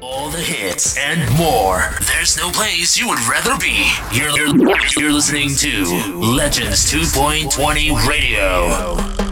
All the hits and more. There's no place you would rather be. You're listening to Legends 2.20 Radio.